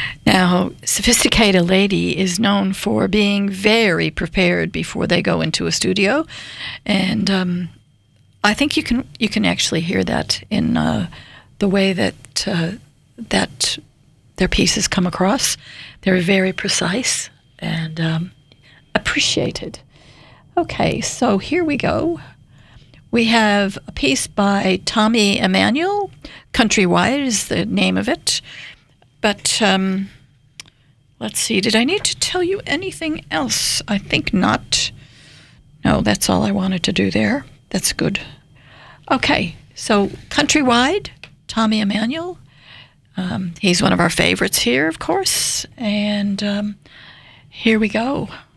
Now, Sophisticated Lady is known for being very prepared before they go into a studio, and I think you can actually hear that in the way that their pieces come across. They're very precise and appreciated. Okay, so here we go. We have a piece by Tommy Emmanuel. Countrywide is the name of it. But let's see, did I need to tell you anything else? I think not. No, that's all I wanted to do there. That's good. Okay, so Countrywide, Tommy Emmanuel. He's one of our favorites here, of course. And here we go.